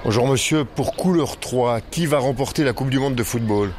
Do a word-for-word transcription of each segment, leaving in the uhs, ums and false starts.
Bonjour monsieur, pour couleur trois, qui va remporter la Coupe du Monde de football?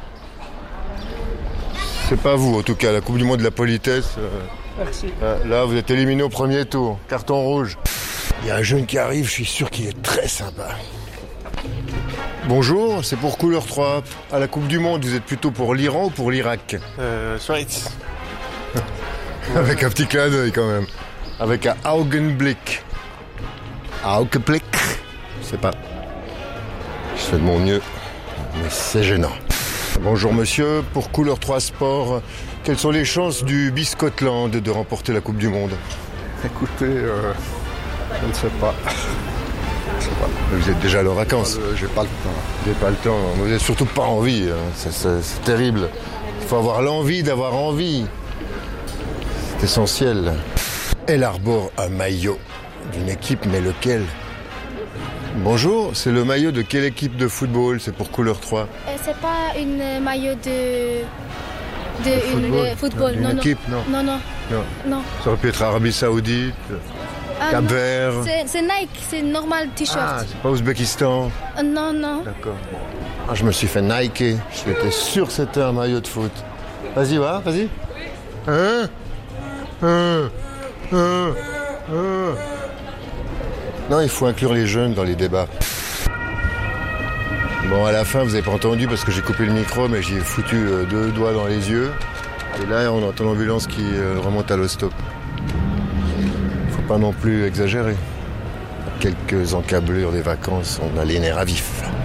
C'est pas vous en tout cas, la Coupe du Monde de la politesse. Euh, Merci. euh, là vous êtes éliminé au premier tour, carton rouge. Il y a un jeune qui arrive, je suis sûr qu'il est très sympa. Bonjour, c'est pour couleur trois. À la Coupe du Monde, vous êtes plutôt pour l'Iran ou pour l'Irak? Euh, Schweiz. Avec un petit clin d'œil quand même. Avec un Augenblick. Augenblick. Je sais pas. Je fais de mon mieux, mais c'est gênant. Bonjour monsieur, pour couleur trois sport, quelles sont les chances du Biscotland de remporter la Coupe du Monde? Écoutez, euh, je ne sais pas. Je sais pas. Vous êtes déjà à leurs vacances. Euh, J'ai pas le temps. Vous n'avez pas le temps, vous n'avez surtout pas envie. Hein. C'est, c'est, c'est terrible. Il faut avoir l'envie d'avoir envie. C'est essentiel. Elle arbore un maillot d'une équipe, mais lequel? Bonjour, c'est le maillot de quelle équipe de football? C'est pour couleur trois. Euh, c'est pas une euh, maillot de de, De une football. euh, football. D'une Non, équipe, non. non, non, Non. non. Ça aurait pu être Arabie Saoudite, Ah, Cap non. Vert. C'est, c'est Nike, c'est normal t-shirt. Ah, c'est pas Ouzbékistan. Euh, non, non. D'accord. Ah, je me suis fait niker. J'étais sûr que c'était un maillot de foot. Vas-y, va, vas-y. Hein? Hein? Hein? Hein? Non, il faut inclure les jeunes dans les débats. Bon, à la fin, vous n'avez pas entendu parce que j'ai coupé le micro, mais j'ai foutu euh, deux doigts dans les yeux. Et là, on entend l'ambulance qui euh, remonte à l'hosto. Faut pas non plus exagérer. Quelques encablures des vacances, on a les nerfs à vif.